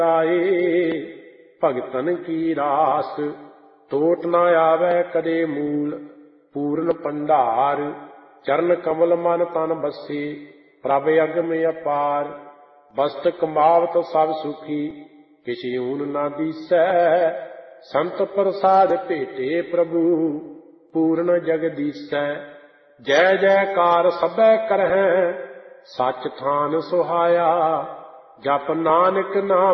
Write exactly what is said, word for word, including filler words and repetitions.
ਆਏ। ਭਗਤਨ ਕੀ ਰਾਸ ਟੋਟ ਨਾ ਆਵੈ ਕਦੇ ਮੂਲ। ਪੂਰਨ ਭੰਡਾਰ ਚਰਨ ਕਮਲ ਮਨ ਤਨ ਬਸੇ। ਪ੍ਰਭ ਅਗਮ ਅਪਾਰ ਬਸਤ ਕਮਾਵਤ ਸਭ ਸੁਖੀ। ਕਿਛ ਊਨ ਨਾ ਦੀਸੈ ਸੰਤ ਪ੍ਰਸਾਦ ਭੇਟੇ ਪ੍ਰਭੂ। ਪੂਰਨ ਜਗਦੀਸੈ ਜੈ ਜੈਕਾਰ ਸਭੈ ਕਰਹਿ। ਸੱਚ ਥਾਨ ਸੁਹਾਇਆ ਜਪ ਨਾਨਕ ਨਾਮ